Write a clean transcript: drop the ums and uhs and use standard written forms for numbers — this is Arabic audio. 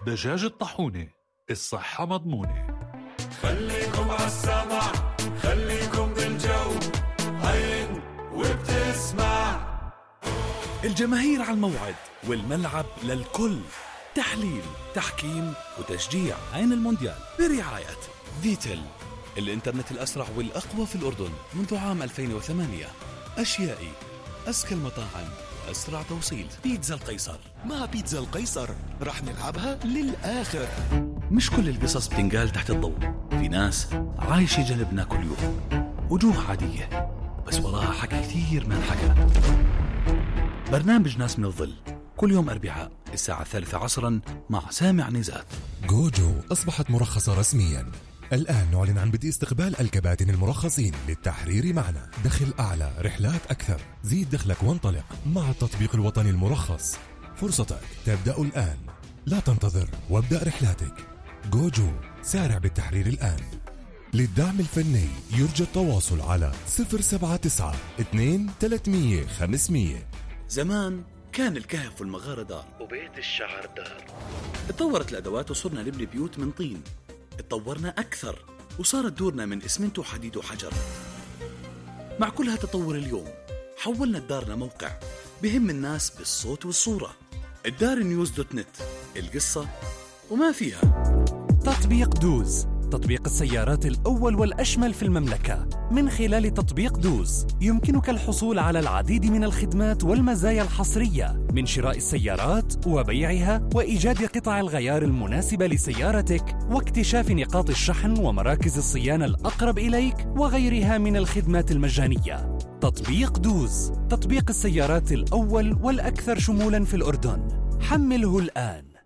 دجاج الطاحونة، الصحة مضمونة. خليكم عالسمع، خليكم بالجو، هين وبتسمع. الجماهير على الموعد والملعب للكل، تحليل، تحكيم وتشجيع. عين المونديال برعاية فيتل، الإنترنت الأسرع والأقوى في الأردن منذ عام 2008. أشيائي، أزكى المطاعم وأسرع توصيل. بيتزا القيصر، مع بيتزا القيصر رح نلعبها للآخر. مش كل القصص بتنقال تحت الضوء، في ناس عايشة جنبنا كل يوم، وجوه عادية بس وراها حكي كثير ما انحكى. برنامج ناس من الظل كل يوم أربعاء الساعة 3 عصرا مع سامع نزات. جوجو أصبحت مرخصة رسميا. الآن نعلن عن بدء استقبال الكباتن المرخصين للتحرير معنا. دخل أعلى، رحلات أكثر، زيد دخلك وانطلق مع التطبيق الوطني المرخص. فرصتك تبدأ الآن، لا تنتظر وابدأ رحلاتك. جوجو، سارع بالتحرير الآن. للدعم الفني يرجى التواصل على 079 2 300 500. زمان كان الكهف والمغارة دار وبيت الشعر دار. اتطورت الأدوات وصرنا نبني بيوت من طين. اتطورنا أكثر وصارت دورنا من إسمنت وحديد وحجر. مع كل هالتطور اليوم حولنا الدار لموقع بهم الناس بالصوت والصورة. الدار نيوز دوت نت، القصة وما فيها. تطبيق دوز، تطبيق السيارات الأول والأشمل في المملكة. من خلال تطبيق دوز يمكنك الحصول على العديد من الخدمات والمزايا الحصرية، من شراء السيارات وبيعها وإيجاد قطع الغيار المناسبة لسيارتك واكتشاف نقاط الشحن ومراكز الصيانة الأقرب إليك وغيرها من الخدمات المجانية. تطبيق دوز، تطبيق السيارات الأول والأكثر شمولاً في الأردن. حمله الآن.